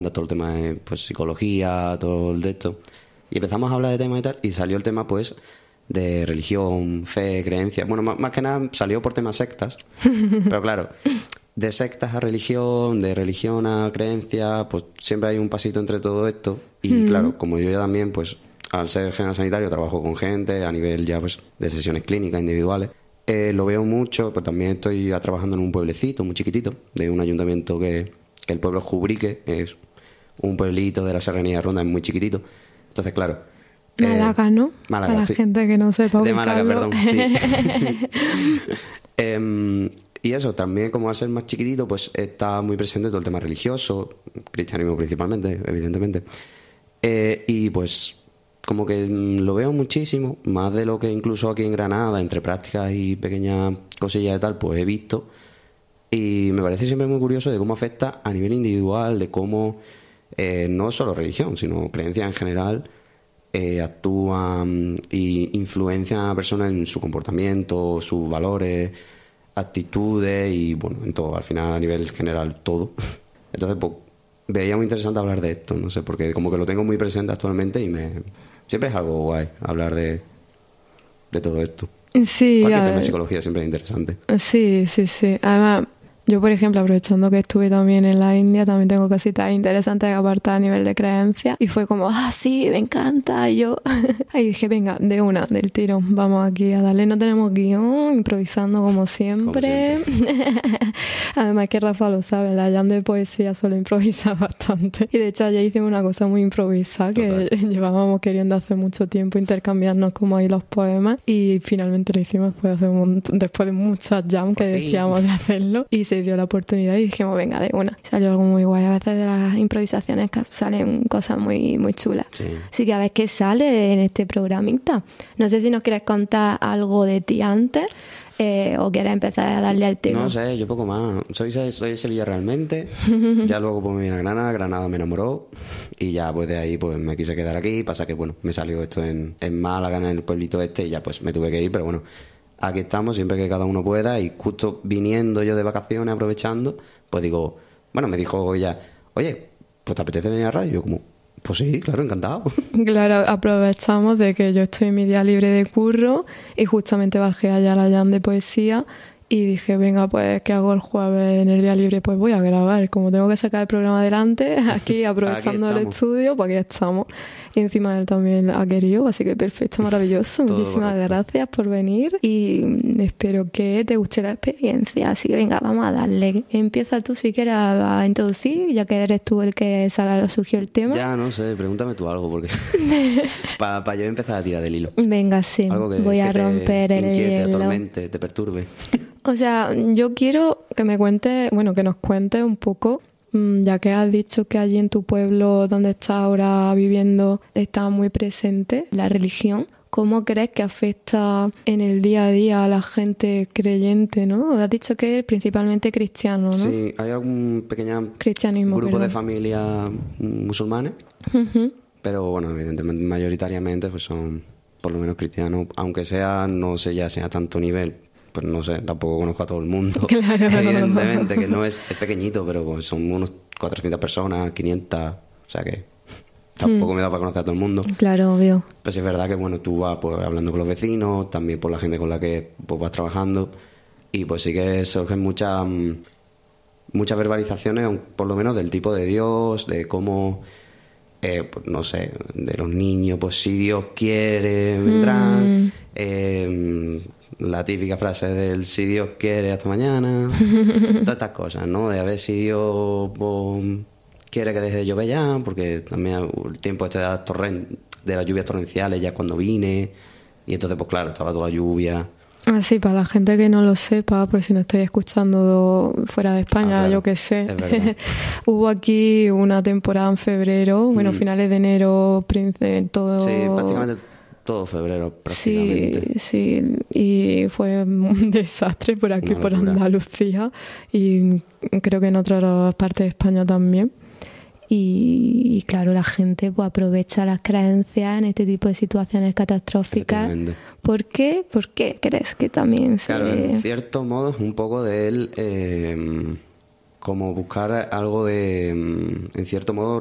todo el tema de pues, psicología, todo el de esto. Y empezamos a hablar de temas y tal, y salió el tema, pues, de religión, fe, creencias. Bueno, más que nada salió por temas sectas, pero claro, de sectas a religión, de religión a creencia, pues siempre hay un pasito entre todo esto. Y claro, como yo ya también, pues, al ser general sanitario, trabajo con gente a nivel ya, pues, de sesiones clínicas individuales. Lo veo mucho, pues también estoy trabajando en un pueblecito muy chiquitito, de un ayuntamiento que el pueblo es Jubrique, es un pueblito de la Serranía de Ronda, es muy chiquitito. Entonces, claro... Málaga, ¿no? Málaga, para la sí. gente que no sepa De ubicarlo. Málaga, perdón, sí. Y eso, también como al ser más chiquitito, pues está muy presente todo el tema religioso, cristianismo principalmente, evidentemente. Y pues como que lo veo muchísimo, más de lo que incluso aquí en Granada, entre prácticas y pequeñas cosillas de tal, pues he visto. Y me parece siempre muy curioso de cómo afecta a nivel individual, de cómo no solo religión, sino creencias en general, actúan y influencian a la persona en su comportamiento, sus valores, actitudes y bueno, en todo, al final a nivel general todo. Entonces pues veía muy interesante hablar de esto, no sé, porque como que lo tengo muy presente actualmente y siempre es algo guay hablar de todo esto. Sí, Cualquier tema de psicología siempre es interesante. Sí. Además, yo, por ejemplo, aprovechando que estuve también en la India, también tengo cositas interesantes que apartar a nivel de creencias. Y fue como, sí, me encanta. Y yo ahí dije, venga, de una, del tirón, vamos aquí a darle. No tenemos guión, improvisando como siempre. Además que Rafa lo sabe, la jam de poesía suele improvisar bastante. Y de hecho ayer hicimos una cosa muy improvisada que llevábamos queriendo hace mucho tiempo, intercambiarnos como ahí los poemas. Y finalmente lo hicimos después de muchas jam que decíamos de hacerlo. Y se dio la oportunidad y dijimos, venga, de una. Salió algo muy guay. A veces de las improvisaciones salen cosas muy, muy chulas. Sí. Así que a ver qué sale en este programita. No sé si nos quieres contar algo de ti antes o quieres empezar a darle al tema. No sé, yo poco más. Soy de Sevilla realmente. Ya luego pues me vine a Granada me enamoró y ya pues de ahí pues me quise quedar aquí. Pasa que bueno, me salió esto en Málaga, en el pueblito este, y ya pues me tuve que ir, pero bueno, aquí estamos siempre que cada uno pueda. Y justo viniendo yo de vacaciones, aprovechando, pues digo, bueno, me dijo ella, oye, pues ¿te apetece venir a radio? Y yo como, pues sí, claro, encantado. Claro, aprovechamos de que yo estoy en mi día libre de curro y justamente bajé allá a la jam de poesía y dije, venga, pues ¿qué hago el jueves en el día libre? Pues voy a grabar. Como tengo que sacar el programa adelante, aquí aprovechando el estudio, pues aquí estamos. Y encima él también ha querido, así que perfecto, maravilloso. Muchísimas gracias por venir y espero que te guste la experiencia. Así que venga, vamos a darle. Empieza tú si quieres a introducir, ya que eres tú el que surgió el tema. Ya, no sé, pregúntame tú algo, porque para yo empezar a tirar del hilo. Venga, sí, voy a romper el hielo. Te atormente, te perturbe. O sea, yo quiero que me cuentes, bueno, que nos cuentes un poco, ya que has dicho que allí en tu pueblo donde estás ahora viviendo está muy presente la religión. ¿Cómo crees que afecta en el día a día a la gente creyente, no? Has dicho que es principalmente cristiano, ¿no? Sí, hay algún pequeño grupo de familias musulmanes, pero bueno, evidentemente, mayoritariamente pues son por lo menos cristianos, aunque sea, no sé ya sea tanto nivel, pues no sé, tampoco conozco a todo el mundo. Claro. Evidentemente, que no es pequeñito, pero son unos 400 personas, 500, o sea que tampoco me da para conocer a todo el mundo. Claro, obvio. Pues es verdad que bueno, tú vas pues hablando con los vecinos, también por la gente con la que pues vas trabajando, y pues sí que surgen muchas verbalizaciones, por lo menos del tipo de Dios, de cómo, pues no sé, de los niños, pues si Dios quiere, vendrán. La típica frase del si Dios quiere, hasta mañana. Todas estas cosas, ¿no? De a ver si Dios quiere que deje de llover ya, porque también el tiempo este de las lluvias torrenciales ya es cuando vine, y entonces pues claro, estaba toda la lluvia. Sí, para la gente que no lo sepa, por si no estoy escuchando fuera de España, claro, yo qué sé. Hubo aquí una temporada en febrero, bueno, finales de enero, todo... Sí, prácticamente todo febrero, prácticamente. Sí, y fue un desastre por aquí, por Andalucía, y creo que en otras partes de España también. Y claro, la gente pues aprovecha las creencias en este tipo de situaciones catastróficas. ¿Por qué? ¿Por qué crees que también se...? Claro, en cierto modo es un poco del como buscar algo de, en cierto modo,